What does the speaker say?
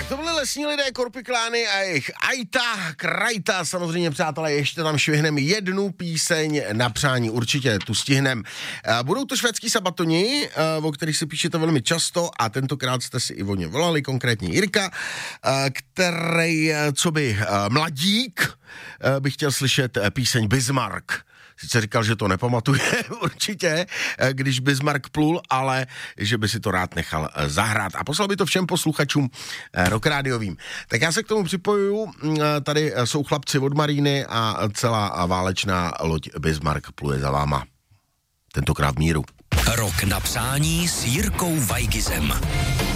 To byly Lesní lidé, Korpiklány a jejich Ajta, Krajta, samozřejmě přátelé, ještě tam švihneme jednu píseň na přání, určitě tu stihnem. Budou to švédský sabatoni, o kterých si píšete velmi často a tentokrát jste si i o ně volali, konkrétně Jirka, který, co by mladík, by chtěl slyšet píseň Bismarck. Sice říkal, že to nepamatuje určitě, když Bismarck plul, ale že by si to rád nechal zahrát. A poslal by to všem posluchačům Rock Rádiovým. Tak já se k tomu připojuju. Tady jsou chlapci od Maríny a celá válečná loď Bismarck pluje za váma. Tentokrát v míru. Rok na přání s Jirkou Weigizem.